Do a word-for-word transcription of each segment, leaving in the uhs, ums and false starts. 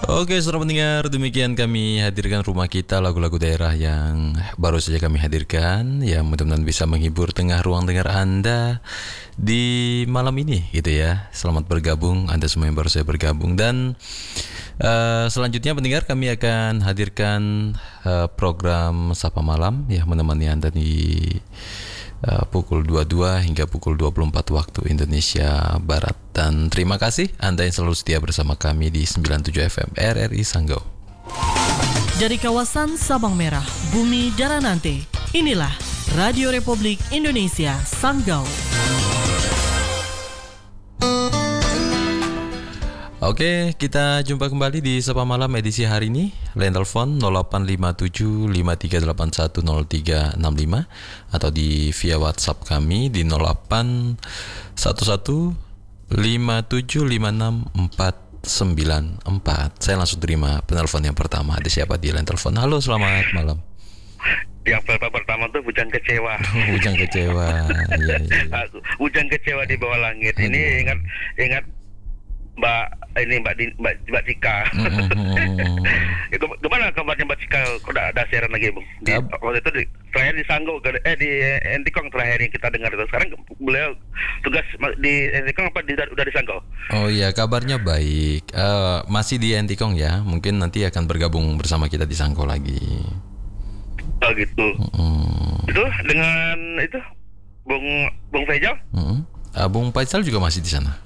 Oke, saudara pendengar, demikian kami hadirkan Rumah Kita, lagu-lagu daerah yang baru saja kami hadirkan, yang mudah-mudahan bisa menghibur tengah ruang dengar Anda di malam ini, gitu ya. Selamat bergabung Anda semua yang baru saja bergabung. Dan uh, selanjutnya pendengar, kami akan hadirkan uh, program Sapa Malam yang menemani Anda di uh, pukul dua puluh dua hingga pukul dua puluh empat waktu Indonesia Barat. Dan terima kasih Anda yang selalu setia bersama kami di sembilan puluh tujuh F M R R I Sanggau. Dari kawasan Sabang Merah, Bumi Daranante, inilah Radio Republik Indonesia Sanggau. Oke, kita jumpa kembali di Sapa Malam edisi hari ini. Line telepon nol delapan lima tujuh lima tiga delapan satu nol tiga enam lima atau di via WhatsApp kami di nol delapan satu satu lima tujuh lima enam empat sembilan empat. Saya langsung terima penelpon yang pertama. Ada siapa di line telepon? Halo, selamat malam. Yang pertama tuh Bujang Kecewa. Bujang Kecewa. Iya, iya. Bujang Kecewa di bawah langit. Aduh. Ini ingat ingat Mbak ini Mbak Di, Mbak, Mbak Cika. Itu gimana kabarnya Mbak Cika? Kok udah ada siaran lagi, Bung? Di, waktu itu di, terakhir di Sanggau, eh di Entikong terakhir yang kita dengar itu. Sekarang beliau tugas di Entikong apa di, udah di Sanggau? Oh iya, kabarnya baik. Uh, masih di Entikong ya. Mungkin nanti akan bergabung bersama kita di Sanggau lagi. Oh gitu. Mm-hmm. Itu dengan itu Bung Bung Faisal? Mm-hmm. Uh, Bung Faisal juga masih di sana.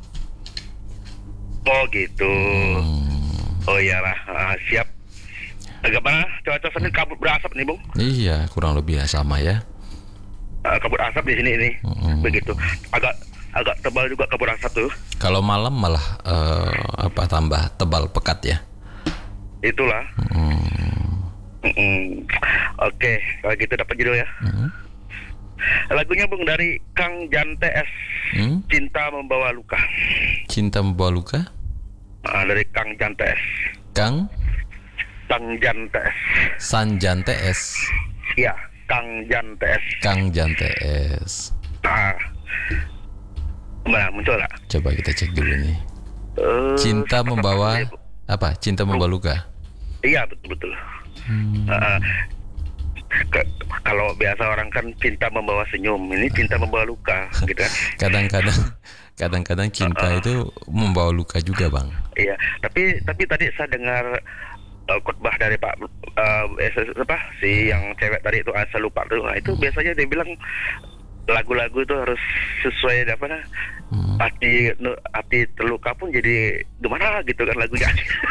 Oh gitu. Hmm. Oh iyalah, uh, siap. Bagaimana cuaca sini kabut berasap nih, Bung? Iya, kurang lebih sama ya. Uh, kabut asap di sini ini, hmm. begitu. Agak agak tebal juga kabut asap tuh. Kalau malam malah uh, apa tambah tebal pekat ya? Itulah. Hmm. Hmm. Oke, kalau gitu dapat judul ya. Hmm. Lagunya Bung dari Kang Jan T S, hmm? Cinta Membawa Luka. Cinta Membawa Luka? Nah, dari Kang Jan T S. Kang? Kang Jan T S. Sanjan T S. Iya, Kang Jan T S. Kang Jan T S. Nah, mana muncul nggak? Coba kita cek dulu nih. Uh, Cinta membawa apa? Cinta membawa luka. Iya, betul betul. Hmm. Uh, Ke, kalau biasa orang kan cinta membawa senyum, ini cinta membawa luka, gitu kan? Kadang-kadang, kadang-kadang cinta uh, itu membawa luka juga, Bang. Iya, tapi tapi tadi saya dengar uh, khotbah dari Pak uh, eh, apa si yang cewek tadi itu asal lupa tuh, nah, itu biasanya dia bilang lagu-lagu itu harus sesuai apa nah, hmm. hati hati terluka pun jadi gimana gitu kan lagunya.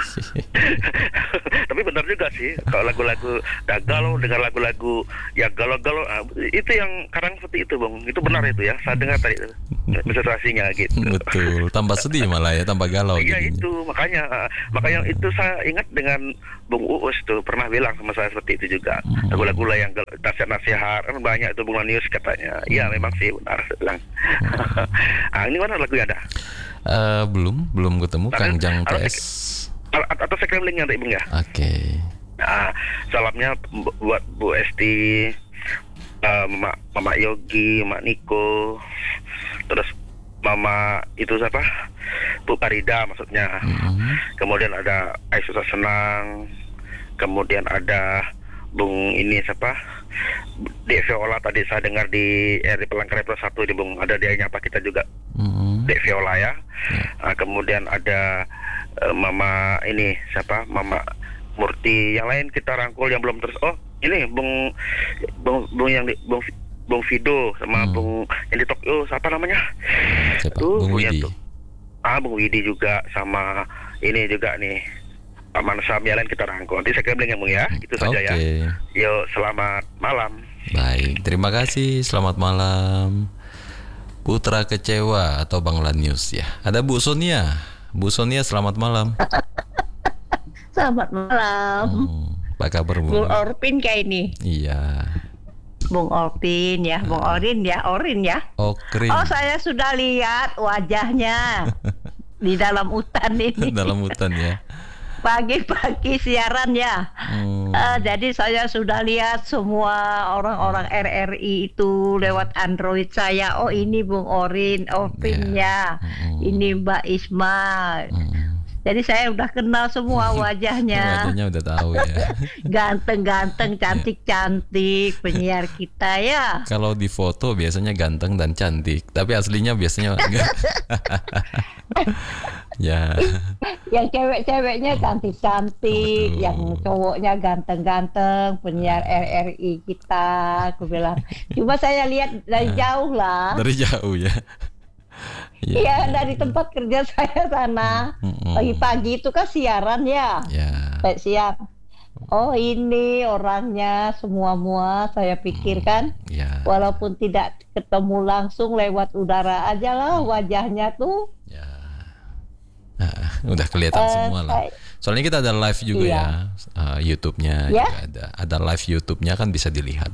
Tapi benar juga sih kalau lagu-lagu galau dengan lagu-lagu yang galau-galau, nah, itu yang kadang seperti itu, Bang. Itu benar itu ya, saya dengar tadi situasinya gitu. Betul, tambah sedih malah ya, tambah galau. Iya itu makanya uh, makanya itu saya ingat dengan Bung Uus tuh pernah bilang sama saya seperti itu juga. Hmm. Lagu-lagu yang nasihat-nasihat kan banyak itu Bung Manius katanya. Iya memang sih benar saya bilang. Hmm. Ah, ini mana lagunya ada? Uh, belum, belum ketemu. Kang Jang T S. Atau sekreling nanti Bung ya? Oke. Okay. Nah, salamnya buat Bu Esti, uh, Mama, Mama Yogi, Mak Niko, terus Mama itu siapa? Bu Parida maksudnya. Mm-hmm. Kemudian ada Aisyah Senang. Kemudian ada Bung ini siapa? Dek Viola tadi saya dengar di R di Pelangkar Pro satu di Bung, ada dia nyapa kita juga. Mm-hmm. Dek Viola ya. Yeah. Nah, kemudian ada uh, Mama ini siapa? Mama Murti, yang lain kita rangkul yang belum terus. Oh, ini Bung Bung, Bung yang di, Bung Bung Fido sama hmm. Bung yang di Tokyo, siapa namanya? Siapa? Tuh, Bung Widi. Tuh. Ah, Bung Widi juga sama ini juga nih. Aman Sam yang lain kita rangkul. Nanti saya kembali Bung ya. Itu saja okay. Ya. Yo, selamat malam. Baik, terima kasih. Selamat malam. Putra Kecewa atau Bang Lanius ya. Ada Bu Sonia. Bu Sonia, selamat malam. Selamat malam. Hmm, apa kabar Bu? Bung Orpin kayak ini. Iya. Bung Orpin ya, Bung Orin ya, Orin ya. Okrin. Oh, saya sudah lihat wajahnya di dalam hutan ini. Dalam hutan ya. Pagi-pagi siaran ya. Hmm. Uh, jadi saya sudah lihat semua orang-orang R R I itu lewat Android saya. Oh ini Bung Orin, Orpin ya. Hmm. Ini Mbak Isma. Hmm. Jadi saya udah kenal semua wajahnya. Wajahnya udah tahu ya. Ganteng-ganteng, cantik-cantik penyiar kita ya. Kalau di foto biasanya ganteng dan cantik, tapi aslinya biasanya enggak. Ya. Yang cewek-ceweknya cantik-cantik, Betul. yang cowoknya ganteng-ganteng, penyiar R R I kita. Aku bilang, cuma saya lihat dari jauh lah. Dari jauh ya. Iya, dari tempat kerja saya sana. Mm-mm. Pagi-pagi itu kan siaran ya. Ya. Sampai siang. Oh ini orangnya semua-mua saya pikirkan. Ya. Walaupun tidak ketemu langsung lewat udara aja lah wajahnya tuh. Ya. Nah, udah kelihatan Eh, semua lah. saya- Soalnya kita ada live juga Iya. ya, uh, YouTube-nya Ya. juga ada. Ada live YouTube-nya kan bisa dilihat.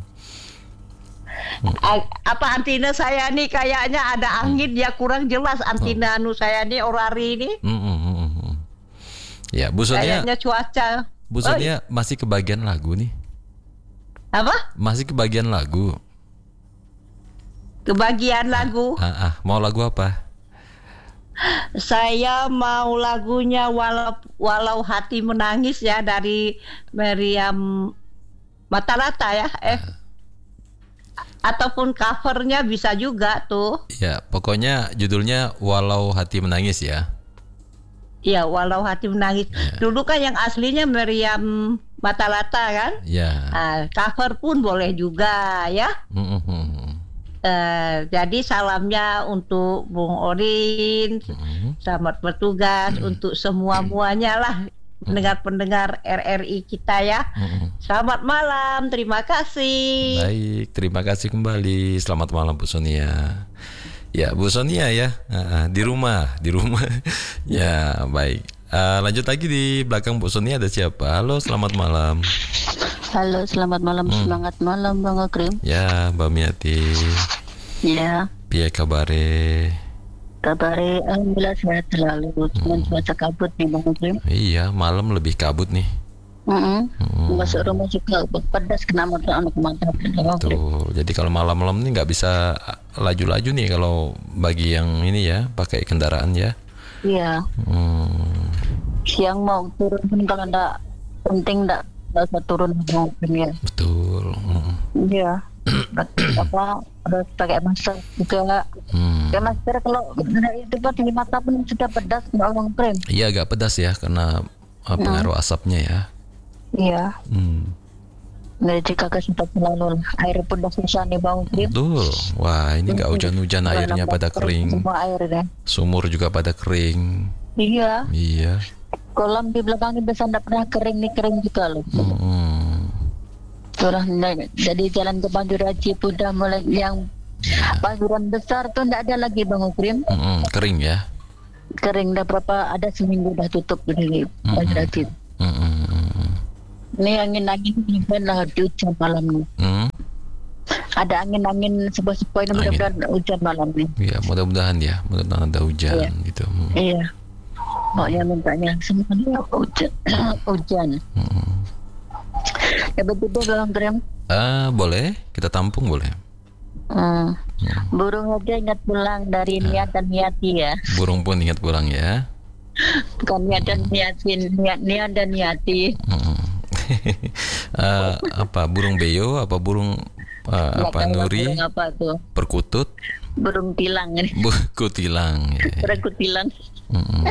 A- apa antina saya nih kayaknya ada angin ya kurang jelas antina anu saya nih orari ini. Mm, mm, mm, mm. Ya, Bu Sonia, Kayaknya cuaca. Bu Sonia masih kebagian lagu nih. Apa? Masih kebagian lagu. Kebagian lagu. Ah, ah, mau lagu apa? Saya mau lagunya walau walau hati menangis ya dari Meriam Matalata ya. Eh. Ataupun covernya bisa juga tuh. Ya, pokoknya judulnya Walau Hati Menangis ya. Iya, walau hati menangis. Dulu kan yang aslinya Meriam Matalata kan. Ya. Nah, cover pun boleh juga ya. Mm, mm, mm. Eh, jadi salamnya untuk Bung Orin, Mm. selamat bertugas untuk semua-muanya lah pendengar-pendengar R R I kita ya. Mm. Selamat malam, terima kasih. Baik, terima kasih kembali. Selamat malam Bu Sonia. Ya, Bu Sonia ya, Ah, ah, di rumah, di rumah. Ya, baik. Ah, lanjut lagi di belakang Bu Sonia ada siapa? Halo, selamat malam. Halo, selamat malam, Hmm. semangat malam Bang Akrim. Ya, Mbak Miati. Ya, Piye kabare? kabare alhamdulillah sehat selalu. Cuman cuaca kabut nih Bang Akrim. Iya, malam lebih kabut nih. Mm-mm. Hmm. Masuk rumah juga pedas kena mata anak mata. Bang Akrim. Tuh, jadi kalau malam-malam nih nggak bisa laju-laju nih kalau bagi yang ini ya, pakai kendaraan ya. Iya, Hmm. siang mau turun pun kalau enggak penting enggak enggak usah turun Bang Akrim ya. Betul. Hmm. Iya. Apa harus pakai masker juga. Hmm. Pakai masker kalau dari itu di mata pun sudah pedas Bang Akrim. Iya, agak pedas ya karena uh, pengaruh asapnya ya. Iya. Hmm. Dari jika kesudah selalu air pun udah susah nih Bang Akrim. Betul. Wah, ini nggak hujan-hujan airnya pada kering. Semua air ya. Sumur juga pada kering. Iya. Iya. Kolam di belakang ini biasa tidak pernah kering nih kering juga loh. Hmm. Sudah jadi jalan ke Banjur Haji pun udah mulai yang banjuran besar tuh tidak ada lagi Bang Akrim. Mm-mm, kering ya. Kering udah berapa ada seminggu udah tutup di Banjur Haji. Mm-mm. Ini angin-angin lah di hujan malam nih. Mm. Ada angin-angin sebuah-sebuah ini Angin. mudah-mudahan hujan malam nih. Ya, mudah-mudahan ya, mudah-mudahan ada hujan Iya. gitu. Mm. Iya. Pokoknya mintanya semuanya hujan. Hujan. Mm. Ya betul Bang Akrim. Ah, boleh, kita tampung boleh. Hmm. Burung aja ingat pulang dari niat dan niati ya. Burung pun ingat pulang ya. Bukan niat dan niatin, niat niat dan niati. Mm. Ah, apa burung beo? Apa burung ah, Nggak apa tahu lah nuri? burung apa tuh? Perkutut? Burung tilang ini. Buku tilang. Ya. Burung kutilang. Mm-mm.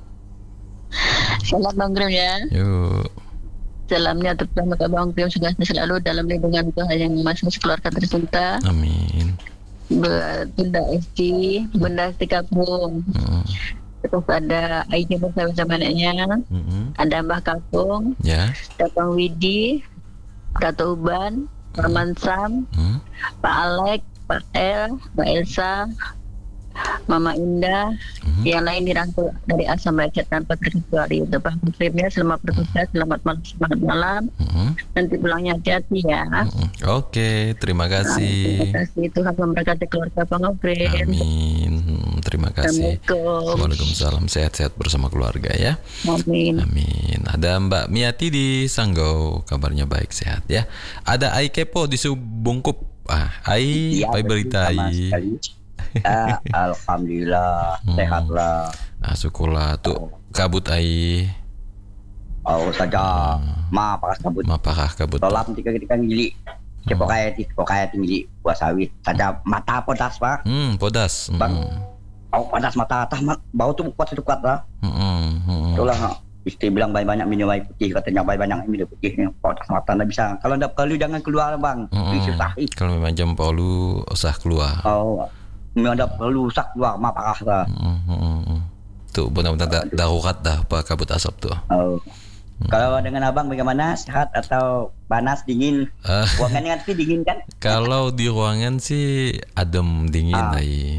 Salam Bang Akrim ya. Yuk. Salamnya terutama ke Bang Akrim juga selalu dalam lindungan Tuhan yang masih keluarga tercinta. Amin. Bu- Bunda Esti, Bunda Esti Kapung. Mm. Terus ada Aida bersama-sama anaknya. Mm-mm. Ada Mbah Kapung, Ya. ada Bang Widi, Dato Uban, Paman Sam, Mm. Pak Alek, Pak El, Mbak Elsa, Mama Indah, Mhm. yang lain dirangkul dari asam baca tanpa terkecuali. Untuk Bang Akrimnya selamat bertugas, selamat malam, selamat malam. Mm-mm. Nanti pulangnya hati-hati ya. Mm-mm. Oke, terima kasih. Terima kasih Tuhan memberkati keluarga Bang Akrim. Amin. Hmm, Terima kasih. Assalamualaikum. Waalaikumsalam. Sehat-sehat bersama keluarga ya. Amin. Amin. Ada Mbak Miati di Sanggau, kabarnya baik sehat ya. Ada Ai Kepo di Subungkup. Ah, Ai, Iya, apa betul, berita sama Ai? sekali. Ah, alhamdulillah Hmm. sehatlah. Ah, syukurlah tuh kabut ai. Oh saja ma pakas kabut. Mapakah kabut. Tolap ketika ketika ngilik. Cepo kaya ti cepo kaya ti ngilik buah sawit. Saja mata podas Pak. Hmm, podas. Bang. Hmm. Oh panas mata atas bau tu kuat itu kuat lah. Hmm. hmm. Itulah istri bilang banyak-banyak minum air putih, katanya banyak-banyak minum putih ni podas mata tak bisa. Kalau tak perlu jangan keluar bang. Hmm. Susah. Kalau memang jam palu usah keluar. Oh. Memang tak perlu usah keluar ma parah lah. Hmm. hmm, hmm. Tu benar-benar da- darurat dah apa kabut asap tu. Oh. Hmm. Kalau dengan abang bagaimana? Sehat atau panas, dingin? Uh, Ruangannya nanti dingin kan? Kalau di ruangan sih adem dingin Ah. ai.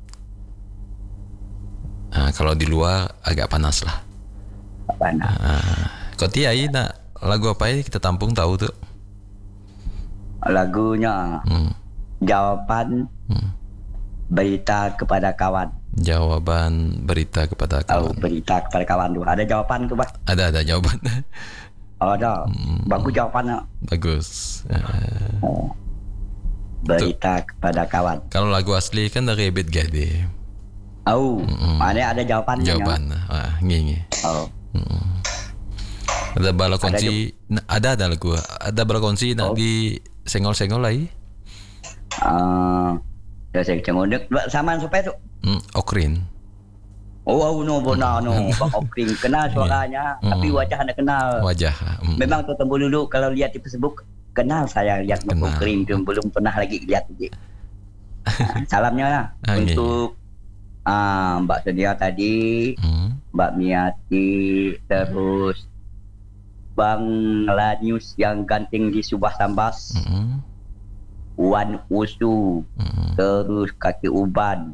Ah, kalau di luar agak panas lah. Panas. Ah, kau ti ai nak lagu apa ya kita tampung tahu tu? Lagunya Hmm. jawaban Hmm. berita kepada kawan. Jawaban berita kepada Tahu kawan. berita kepada kawan tu. Ada jawaban tu bang? Ada ada jawaban. Oh, ada. Hmm. Bagus jawapannya. Bagus. Ah, Oh. Berita kepada kawan. kalau lagu asli kan dari Ebit Gade. Oh, Mm-mm. mana ada jawabannya? Jawaban. Ah, ngi Oh. Ada bala Ada kunci. Ada, ada ada lagu. Ada bala kunci nak Oh. di senggol-senggol lagi. Ah, dah saya cengondek saman supaya tu. Hmm, Okrin. Oh, oh no, bona no. Bang Okring kenal suaranya, Mm. tapi wajah anda kenal. Wajah. Hmm. Memang tu temu dulu kalau lihat di Facebook kenal saya lihat Bang Kenal. Okring tu belum pernah lagi lihat lagi. Ah, salamnya lah Ah, iya, untuk ah, Mbak Sedia tadi, Hmm. Mbak Miati, terus Bang Lanius yang ganting di Subah Sambas, Hmm. Wan Usu, Hmm. terus Kaki Uban,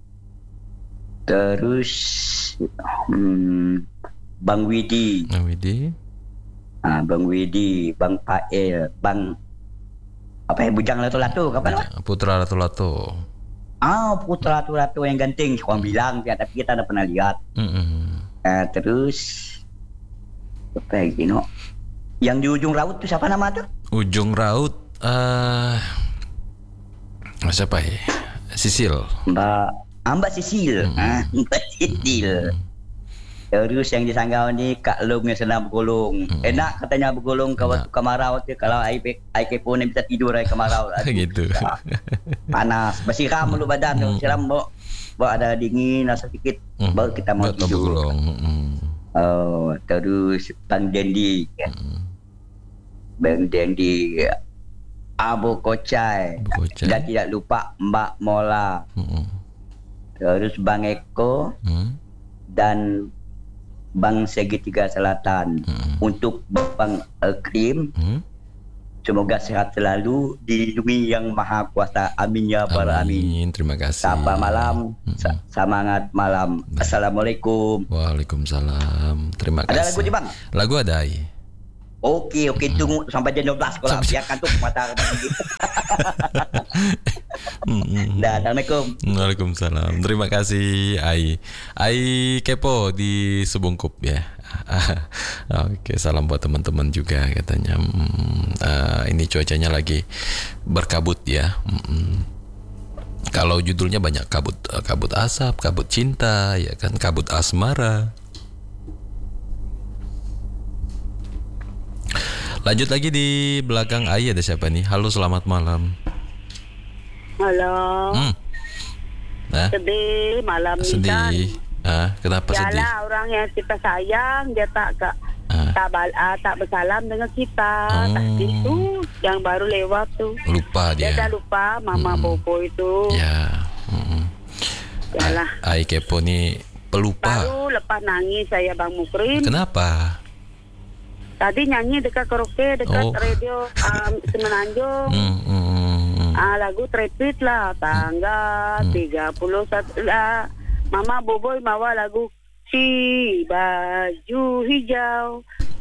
terus hmm, Bang Widi, Nah, Widi. ah, Bang Widi, Bang Pael, Bang apa ya Bujang Lato-Lato, kapan lah? Putra Lato-Lato. Ah, Putra Lato-Lato yang ganting, orang bilang tapi kita tak pernah lihat. Hmm. Ah, terus apa lagi no? Yang di ujung laut tu siapa nama tu? Ujung raut. Ah, siapa ya? Sisil. Mbak ah, Mbak Sisil. Hmm. Ah, Mbak Sisil. Terus yang di Sanggau ni Kak Lom yang senang bergolong. Hmm. Enak katanya bergolong ke waktu kemarau tu. Kalau air air kepo ni bisa tidur air kemarau. Aduh, Gitu. panas. Bersiram dulu badan tu. Hmm. Siram bawa, bawa ada dingin rasa sikit. Hmm. Baru kita mau Buat apa tidur. gulung. Hmm. Oh, terus Bang Dendi. Hmm. Bang Dendi. Abu Kocai. Bocah. Dan tidak lupa Mbak Mola. Hmm. Terus Bang Eko Hmm. dan Bang Segitiga Selatan. Hmm. Untuk Bang Akrim, Hmm. semoga sehat selalu, dilindungi Yang Maha Kuasa. Amin ya rabbal alamin. Amin. Terima kasih. Sapa malam, Hmm. sa- semangat malam. Assalamualaikum. Waalaikumsalam. Terima kasih. Ada lagu ni bang? Lagu ada. ai. Okey, okey, tunggu sampai jam dua belas kalau biar kantuk mata. Hmm, hmm. Dah, Assalamualaikum. Waalaikumsalam. Terima kasih Ai. Ai kepo di Subungkup ya. Oke, salam buat teman-teman juga katanya. Hmm, uh, ini cuacanya lagi berkabut ya. Hmm. Kalau judulnya banyak kabut, uh, kabut asap, kabut cinta, ya kan, kabut asmara. Lanjut lagi di belakang Ai ada siapa nih? Halo, selamat malam. Halo. Hmm. Nah, Sedih malam ni kan. sedih. Ah, kenapa sedih? Yalah orang yang kita sayang dia tak tak Ah, tak, bal, uh, tak bersalam dengan kita. Oh. Tak itu yang baru lewat tu. lupa Dia dia. dah lupa mama Hmm. bobo itu. Ya. Mm-mm. Yalah. Ai kepo ni pelupa. Baru lepas nangis saya Bang Mukrin. Kenapa? Tadi nyanyi dekat karaoke dekat Oh. radio um, Semenanjung. Hmm, hmm, hmm. Ah, lagu Trepit lah tanggal Hmm. tiga puluh satu lah. Mama Boboy bawa lagu Si Baju Hijau